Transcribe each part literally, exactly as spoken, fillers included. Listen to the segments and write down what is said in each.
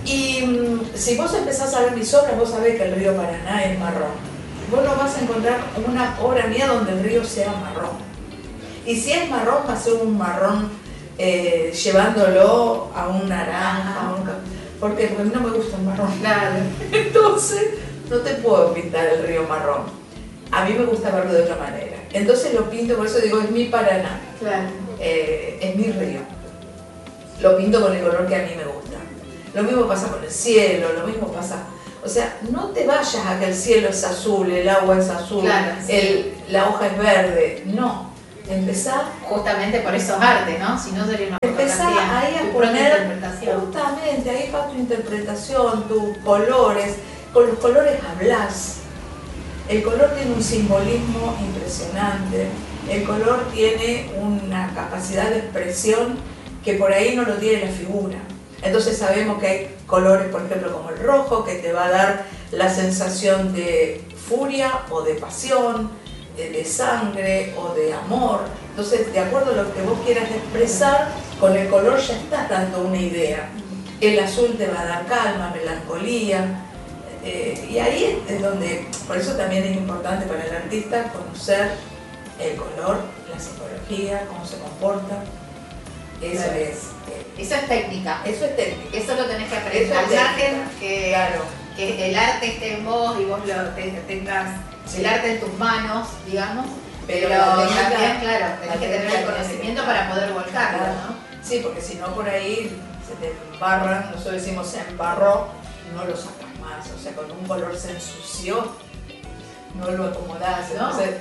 Y mm, si vos empezás a ver mis obras, vos sabés que el río Paraná es marrón. Vos no vas a encontrar una obra mía donde el río sea marrón. Y si es marrón, va a ser un marrón eh, llevándolo a un naranja. A un... ¿Por qué? Porque a mí no me gusta el marrón. Claro. Entonces, no te puedo pintar el río marrón. A mí me gusta verlo de otra manera. Entonces lo pinto, por eso digo, es mi Paraná. Claro. Eh, es mi río. Lo pinto con el color que a mí me gusta. Lo mismo pasa con el cielo, lo mismo pasa... O sea, no te vayas a que el cielo es azul, el agua es azul, claro, sí. el, la hoja es verde. No. Empezá... Justamente por esos artes, ¿no? Si no sería una Empezá ahí a poner... Justamente, ahí va tu interpretación, tus colores. Con los colores hablás. El color tiene un simbolismo impresionante. El color tiene una capacidad de expresión que por ahí no lo tiene la figura. Entonces sabemos que hay colores, por ejemplo, como el rojo, que te va a dar la sensación de furia o de pasión, de sangre o de amor. Entonces, de acuerdo a lo que vos quieras expresar, con el color ya estás dando una idea. El azul te va a dar calma, melancolía. Eh, y ahí es donde, por eso también es importante para el artista conocer el color, la psicología, cómo se comporta. Eso claro. es. Eso es técnica. Eso es técnica. Eso lo tenés que aprender. Eso es Al margen que, claro. que el arte esté en vos y vos lo te, tengas sí. el arte en tus manos, digamos. Pero, pero técnica, también, claro, tenés que tener el conocimiento para poder volcarlo, claro. ¿no? Sí, porque si no por ahí se te embarran, nosotros decimos se embarró, no lo sacas más. O sea, con un color se ensució, no lo acomodás. ¿No? Entonces,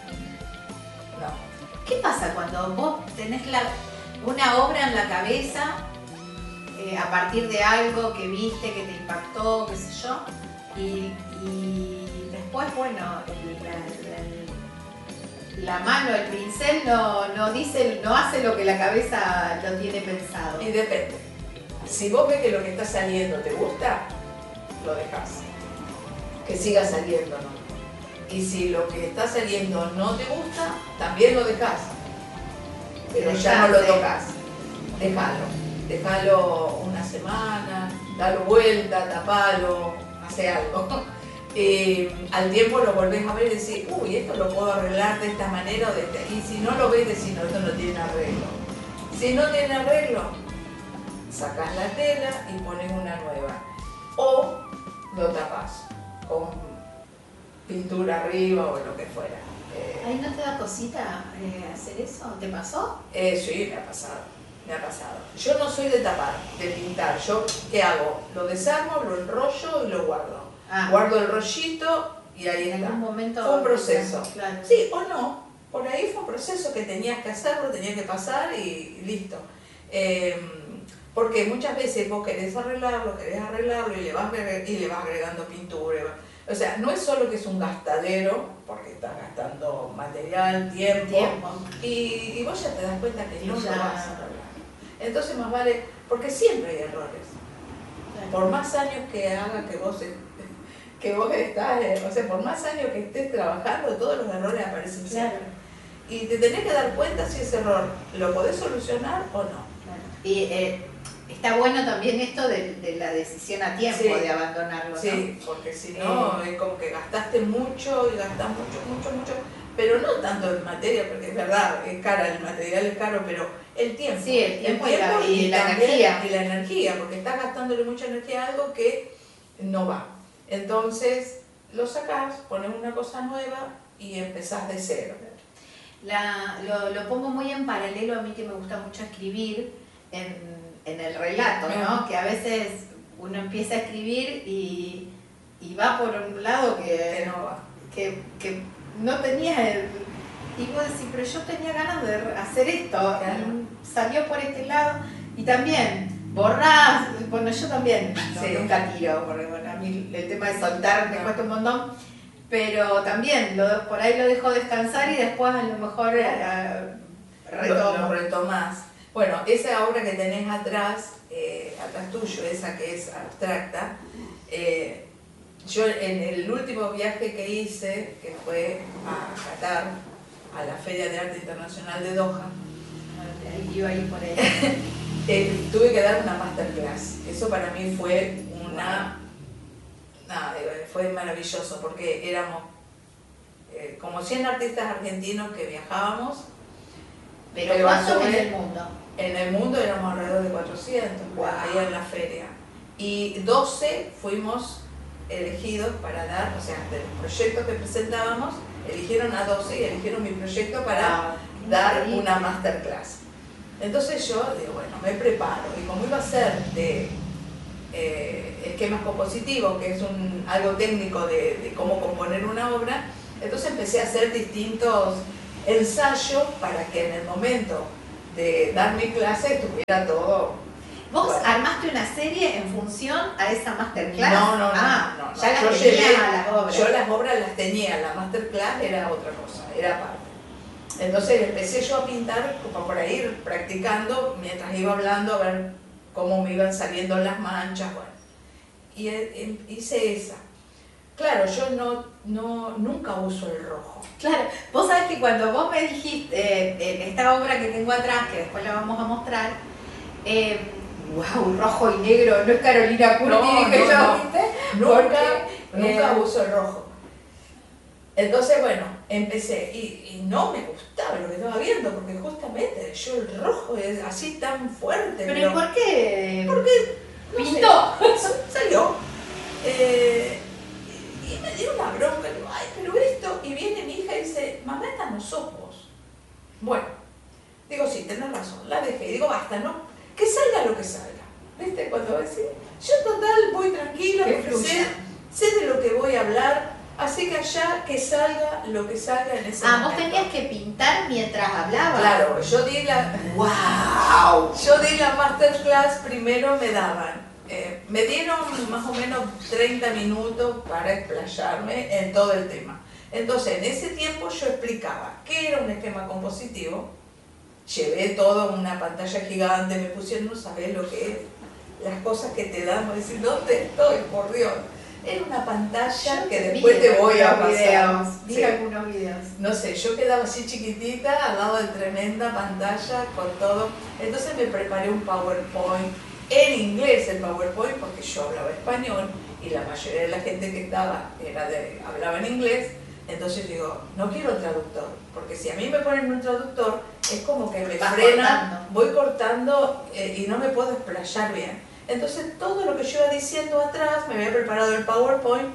no. ¿Qué pasa cuando vos tenés la... una obra en la cabeza eh, a partir de algo que viste, que te impactó, qué sé yo, y, y después, bueno, la, la, la mano, el pincel no, no dice, no hace lo que la cabeza lo tiene pensado? Y depende. Si vos ves que lo que está saliendo te gusta, lo dejás. Que siga saliendo, ¿no? Y si lo que está saliendo no te gusta, también lo dejás. Pero ya no lo tocas, déjalo, déjalo una semana, dalo vuelta, tapalo, hace algo. Eh, al tiempo lo volvés a ver y decís, uy, esto lo puedo arreglar de esta manera o de esta. Y si no lo ves, decís, no, esto no tiene arreglo. Si no tiene arreglo, sacás la tela y pones una nueva. O lo tapás con pintura arriba o lo que fuera. ¿Ahí no te da cosita eh, hacer eso? ¿Te pasó? Eh, sí, me ha pasado, me ha pasado. Yo no soy de tapar, de pintar. Yo, ¿qué hago? Lo desarmo, lo enrollo y lo guardo. Ah. Guardo el rollito y ahí está. En algún momento fue un proceso. Claro. Sí o no. Por ahí fue un proceso que tenías que hacerlo, tenías que pasar y listo. Eh, porque muchas veces vos querés arreglarlo, querés arreglarlo y le vas, y le vas agregando pintura. O sea, no es solo que es un gastadero, porque estás gastando material, tiempo, tiempo. Y, y vos ya te das cuenta que no lo vas a arreglar. Entonces más vale, porque siempre hay errores. Claro. Por más años que haga que vos, que vos estás, o sea, por más años que estés trabajando, todos los errores aparecen siempre. Claro. Y te tenés que dar cuenta si ese error lo podés solucionar o no. Claro. Y, eh, está bueno también esto de, de la decisión a tiempo, sí, de abandonarlo, ¿no? Sí, porque si no, eh, es como que gastaste mucho y gastás mucho, mucho, mucho, pero no tanto en materia, porque es verdad, es cara, el material es caro, pero el tiempo. Sí, el tiempo, el tiempo y, la, y, y la también, energía. Y la energía, porque estás gastándole mucha energía a algo que no va. Entonces, lo sacás, pones una cosa nueva y empezás de cero. La, lo, lo pongo muy en paralelo a mí, que me gusta mucho escribir en... en el relato, ¿no? Que a veces uno empieza a escribir y, y va por un lado que, que no va. Que, que no tenía el... Y vos decís, pero yo tenía ganas de hacer esto, claro, y salió por este lado, y también borrás, bueno, yo también, no, sí, nunca tiro, porque bueno, a mí el tema de soltar me cuesta un montón, pero también lo, por ahí lo dejo descansar y después a lo mejor eh, retomo. Lo, lo retomás. Bueno, esa obra que tenés atrás, eh, atrás tuyo, esa que es abstracta, eh, yo en el último viaje que hice, que fue a Qatar, a la Feria de Arte Internacional de Doha, ahí iba a ir por ahí. eh, tuve que dar una masterclass. Eso para mí fue una... Nada, fue maravilloso porque éramos eh, como cien artistas argentinos que viajábamos. ¿Pero, pero cuántos en el mundo? En el mundo éramos alrededor de cuatrocientos, wow. Ahí en la feria. Y doce fuimos elegidos para dar, o sea, de los proyectos que presentábamos, eligieron a doce y eligieron mi proyecto para wow, dar increíble. Una masterclass. Entonces yo digo, bueno, me preparo. Y como iba a ser de eh, esquemas compositivos, que es un, algo técnico de, de cómo componer una obra, entonces empecé a hacer distintos ensayos para que en el momento de dar mi clase estuviera todo. ¿Vos bueno. armaste una serie en función a esa masterclass? No, no, no. Ah, no, no. Ya yo las llevé, las obras. Yo las obras las tenía, la masterclass era otra cosa, era aparte. Entonces empecé yo a pintar como por ahí practicando mientras iba hablando a ver cómo me iban saliendo las manchas, bueno. Y eh, hice esa. Claro, yo no, no, nunca uso el rojo. Claro, vos sabés que cuando vos me dijiste eh, esta obra que tengo atrás, que después la vamos a mostrar, eh, wow, rojo y negro, no es Carolina Curti, no, que no, yo, no. ¿viste? Nunca, Porque, nunca eh, uso el rojo. Entonces, bueno, empecé y, y no me gustaba lo que estaba viendo, porque justamente yo el rojo es así tan fuerte. ¿Pero, pero por qué? Porque no pintó, sé, salió. Eh, y me dio una bronca, digo, ay, pero esto, y viene mi hija y dice, mamá, esta no sos vos. Bueno, digo, sí, tenés razón, la dejé, digo, basta, no, que salga lo que salga. ¿Viste? Cuando decís, yo total voy tranquila, porque sé, sé de lo que voy a hablar, así que allá que salga lo que salga en ese ah, momento. Ah, vos tenías que pintar mientras hablabas. Claro, yo di la, wow, yo di la masterclass, primero me daban. Eh, me dieron más o menos treinta minutos para explayarme en todo el tema. Entonces, en ese tiempo yo explicaba qué era un esquema compositivo, llevé toda una pantalla gigante, me pusieron, no sabés lo que es, las cosas que te dan, me decís, ¿dónde estoy? Por Dios. Era una pantalla yo que después te voy a pasar. Videos, vi sí. algunos videos. No sé, yo quedaba así chiquitita al lado de tremenda pantalla con todo. Entonces me preparé un PowerPoint. En inglés el PowerPoint porque yo hablaba español y la mayoría de la gente que estaba era de, hablaba en inglés, entonces digo, no quiero traductor, porque si a mí me ponen un traductor es como que me frena, voy cortando eh, y no me puedo explayar bien. Entonces todo lo que yo iba diciendo atrás, me había preparado el PowerPoint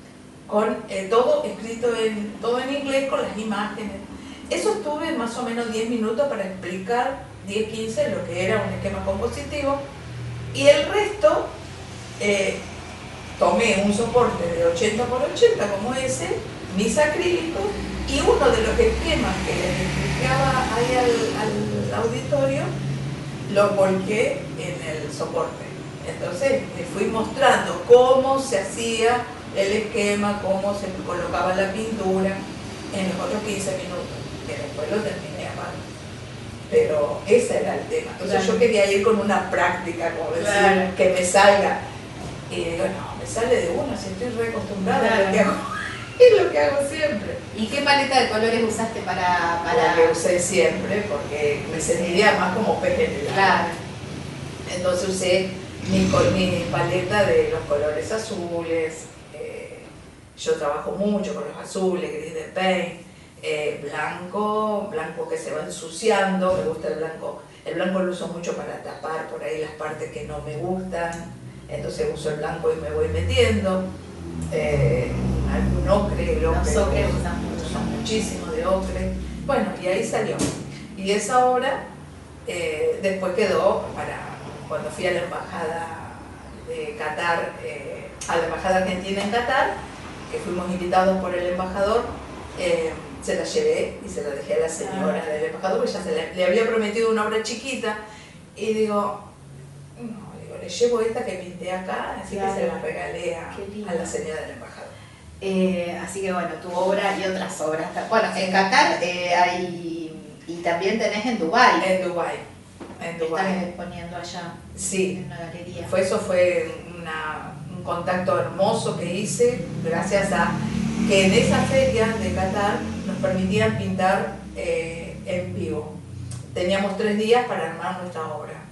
con eh, todo escrito en, todo en inglés con las imágenes. Eso estuve más o menos diez minutos para explicar, diez a quince, lo que era un esquema compositivo. Y el resto, eh, tomé un soporte de ochenta por ochenta como ese, mis acrílicos, y uno de los esquemas que les explicaba ahí al, al auditorio, lo volqué en el soporte. Entonces les fui mostrando cómo se hacía el esquema, cómo se colocaba la pintura en los otros quince minutos, que después lo terminé aparte. Pero ese era el tema. Entonces claro. Yo quería ir con una práctica, como decir, claro. Que me salga. Y digo, no, me sale de una, si estoy re acostumbrada claro. A lo que hago. Es lo que hago siempre. ¿Y qué paleta de colores usaste para...? para... La que usé siempre, porque me sentiría más como pez en el agua. Claro. Entonces usé mi, mi paleta de los colores azules. Eh, yo trabajo mucho con los azules, gris de paint. Eh, blanco, blanco que se va ensuciando, me gusta el blanco, el blanco lo uso mucho para tapar por ahí las partes que no me gustan, entonces uso el blanco y me voy metiendo, eh, algún ocre, el ocre, los ocres usan mucho, usan muchísimo de ocre, bueno, y ahí salió, y esa obra eh, después quedó para cuando fui a la embajada de Qatar, eh, a la embajada argentina en Qatar, que fuimos invitados por el embajador, eh, se la llevé y se la dejé a la señora ah. del embajador, porque ya se le, le había prometido una obra chiquita, y digo, no, digo, le llevo esta que pinté acá, así claro. Que se la regalé a, a la señora del embajador. Eh, así que bueno, tu obra y otras obras. Bueno, en Qatar eh, hay, y también tenés en Dubái. En Dubái. En Dubái. Estás exponiendo allá. Sí. En una galería. Fue, eso fue una, un contacto hermoso que hice, gracias a que en esa feria de Qatar nos permitían pintar eh, en vivo. Teníamos tres días para armar nuestra obra.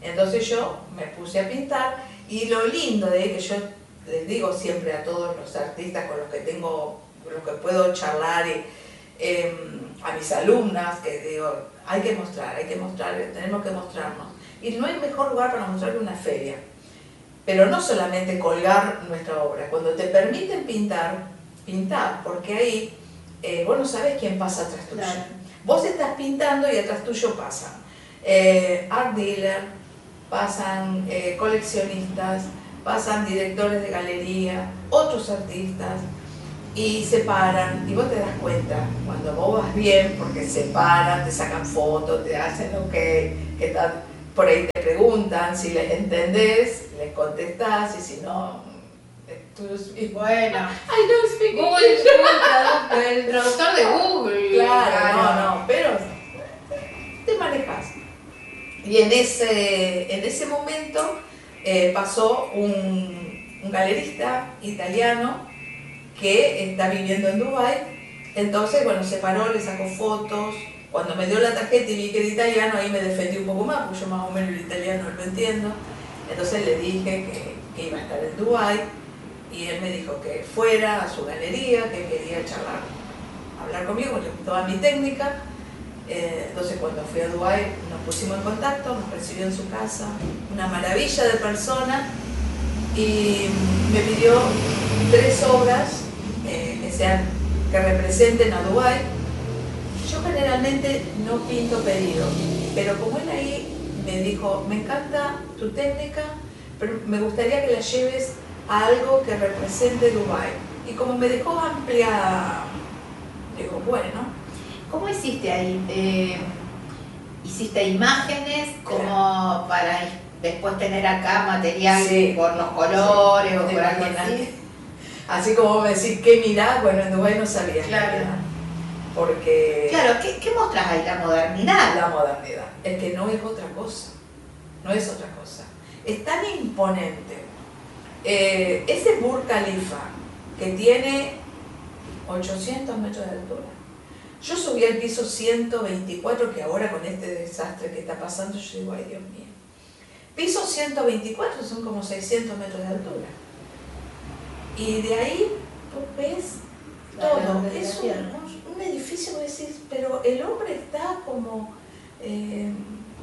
Entonces yo me puse a pintar y lo lindo de que yo les digo siempre a todos los artistas con los que tengo, con los que puedo charlar, y, eh, a mis alumnas, que digo, hay que mostrar, hay que mostrar, tenemos que mostrarnos. Y no hay mejor lugar para mostrar que una feria. Pero no solamente colgar nuestra obra, cuando te permiten pintar, pintar, porque ahí eh, vos no sabés quién pasa atrás tuyo. Claro. Vos estás pintando y atrás tuyo pasan eh, art dealer, pasan eh, coleccionistas, pasan directores de galería, otros artistas, y se paran, y vos te das cuenta, cuando vos vas bien, porque se paran, te sacan fotos, te hacen ok, que tal, por ahí te preguntan, si les entendés, les contestás, y si no, tú, y bueno, I don't speak Google, English. Google, el traductor de Google. Claro, claro, no, no, pero te manejas. Y en ese, en ese momento eh, pasó un, un galerista italiano que está viviendo en Dubái. Entonces, bueno, se paró, le sacó fotos. Cuando me dio la tarjeta y vi que era italiano, ahí me defendí un poco más, porque yo más o menos el italiano lo entiendo. Entonces le dije que, que iba a estar en Dubái, y él me dijo que fuera a su galería, que quería charlar, hablar conmigo, le gustaba mi técnica. Eh, entonces cuando fui a Dubái nos pusimos en contacto, nos recibió en su casa, una maravilla de persona, y me pidió tres obras eh, que sean, que representen a Dubái. Yo generalmente no pinto pedido, pero como él ahí me dijo, me encanta tu técnica, pero me gustaría que la lleves a algo que represente Dubái. Y como me dejó amplia, digo, bueno. ¿Cómo hiciste ahí? Eh, ¿Hiciste imágenes como claro. para después tener acá material sí. por los colores sí. o por algo así? Así como me decís, ¿qué mirás? Bueno, en Dubái no sabía. Claro. Porque... Claro, ¿qué, qué mostrás ahí? La modernidad. La modernidad. Es que no es otra cosa. No es otra cosa. Es tan imponente. Eh, ese Burj Khalifa, que tiene ochocientos metros de altura. Yo subí al piso ciento veinticuatro, que ahora con este desastre que está pasando, yo digo, ay Dios mío. Piso ciento veinticuatro son como seiscientos metros de altura. Y de ahí tú ves todo. Es un, un edificio, que decís, pero el hombre está como, eh,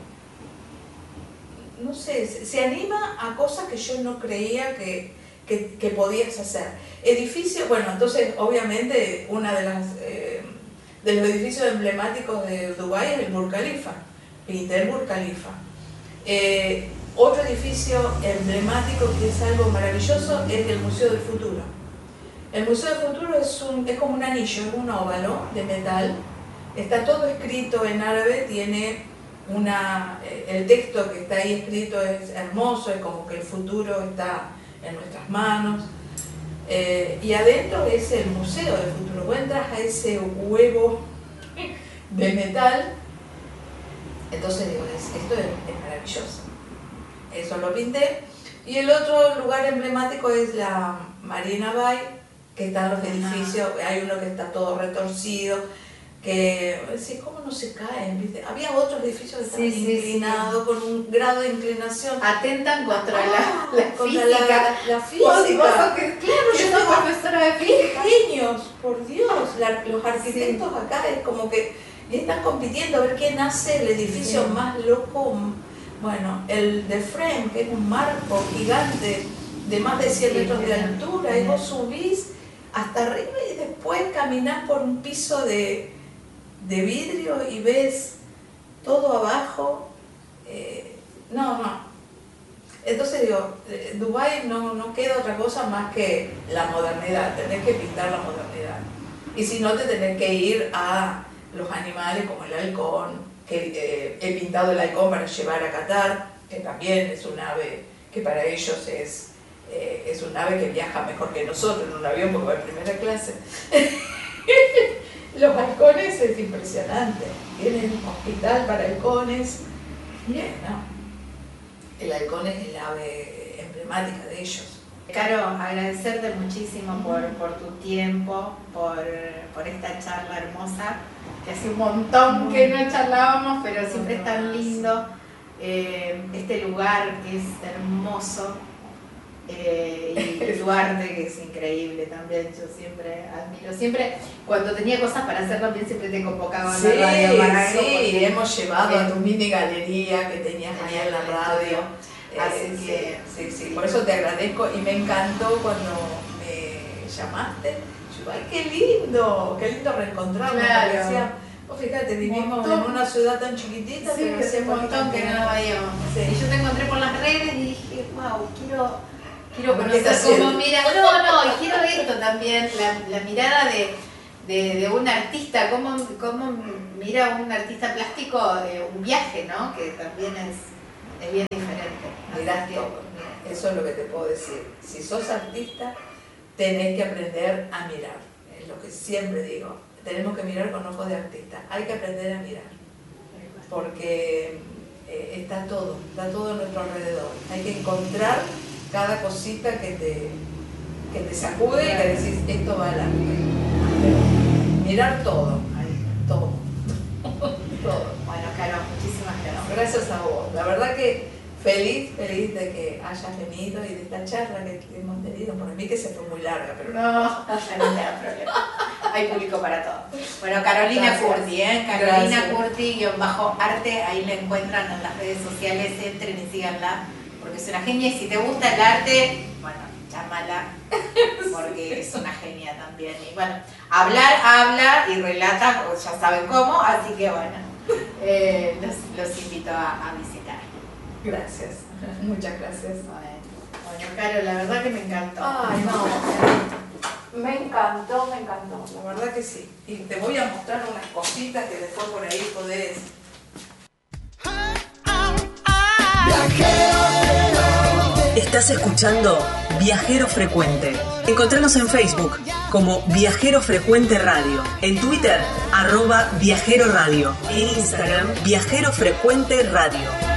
no sé, se, se anima a cosas que yo no creía que, que, que podías hacer. Edificio, bueno, entonces obviamente una de las... Eh, de los edificios emblemáticos de Dubái es el Burj Khalifa, pinté el Burj Khalifa. Eh, otro edificio emblemático que es algo maravilloso es el Museo del Futuro. El Museo del Futuro es, un, es como un anillo, es un óvalo de metal, está todo escrito en árabe, tiene una, el texto que está ahí escrito es hermoso, es como que el futuro está en nuestras manos. Eh, y adentro es el Museo del Futuro. Vos entras a ese huevo de metal, entonces digo, esto es, es maravilloso. Eso lo pinté. Y el otro lugar emblemático es la Marina Bay, que están los edificios, hay uno que está todo retorcido, que, sí, ¿cómo no se caen? ¿Viste? Había otros edificios que estaban sí, inclinados, sí, sí. con un grado de inclinación. Atentan contra ah, la, la contra física. La, la física. Que, claro, yo soy profesora de física. Genios, por Dios. La, los arquitectos sí. acá es como que están compitiendo a ver quién hace el edificio sí. más loco. Bueno, el de Frame, que es un marco gigante de más de cien sí, metros de altura, sí. y vos subís hasta arriba y después caminás por un piso de... de vidrio y ves todo abajo. Eh, no, no. Entonces digo, Dubái no, no queda otra cosa más que la modernidad, tenés que pintar la modernidad. Y si no, te tenés que ir a los animales como el halcón, que eh, he pintado el halcón para llevar a Qatar, que también es un ave que para ellos es, eh, es un ave que viaja mejor que nosotros en un avión porque va en primera clase. Los halcones es impresionante, tienen un hospital para halcones. Bien, ¿no? El halcón es el ave emblemática de ellos. Caro, agradecerte muchísimo por, por tu tiempo, por, por esta charla hermosa, que hace un montón que no charlábamos, pero siempre es tan lindo eh, este lugar que es hermoso, eh, y tu arte que es increíble también. Yo siempre admiro, siempre cuando tenía cosas para hacer también siempre te convocaba a sí, la radio para sí, porque, hemos llevado eh, a tu mini galería que tenías ahí en la radio. Así eh, que sí, sí, sí, por eso te agradezco y me encantó cuando me llamaste. Yo, ay, qué lindo, qué lindo reencontrarnos. Claro. Decía, vos fíjate, vivimos montón. en una ciudad tan chiquitita, sí, pero que hace un hacemos montón que no nos veíamos. Sí. Y yo te encontré por las redes y dije, wow, quiero, quiero ¿Qué conocer estás cómo haciendo? mira. No, no, y quiero esto también, la, la mirada de, de, de un artista, cómo, cómo mira un artista plástico eh, un viaje, ¿no? Que también es, es bien diferente. Mirá Así que, todo, mira, eso es lo que te puedo decir. Si sos artista, tenés que aprender a mirar. Es lo que siempre digo. Tenemos que mirar con ojos de artista. Hay que aprender a mirar. Porque eh, está todo, está todo a nuestro alrededor. Hay que encontrar cada cosita que te, que te sacude y que decís, esto va adelante. Mirar todo, todo. todo. bueno, Caro, muchísimas gracias. Gracias a vos. La verdad que feliz, feliz de que hayas venido y de esta charla que hemos tenido. Por mí que se fue muy larga, pero No, no te da problema. Hay público para todo. Bueno, Carolina Gracias. Curti, ¿eh? Carolina Gracias. Curti, guión bajo arte, ahí la encuentran en las redes sociales, entren y síganla, porque es una genia. Y si te gusta el arte, bueno, llámala, porque es una genia también. Y bueno, hablar, habla y relata, ya saben cómo, así que bueno, eh, los, los invito a, a visitar. gracias. Muchas gracias. Bueno, bueno, Caro, la verdad que me encantó. Ay, no. Me encantó, me encantó. La verdad que sí. Y te voy a mostrar unas cositas que después por ahí podés. Estás escuchando Viajero Frecuente. Encontranos en Facebook como Viajero Frecuente Radio, en Twitter arroba Viajero Radio, en Instagram Viajero Frecuente Radio.